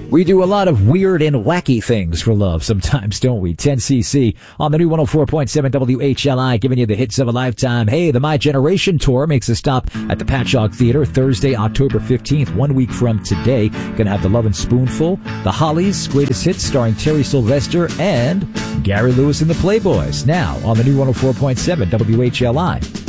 We do a lot of weird and wacky things for love sometimes, don't we? 10cc on the new 104.7 WHLI, giving you the hits of a lifetime. Hey, the My Generation Tour makes a stop at the Patchogue Theater Thursday, October 15th, 1 week from today. Gonna have the Love and Spoonful, the Hollies, Greatest Hits starring Terry Sylvester, and Gary Lewis and the Playboys. Now on the new 104.7 WHLI.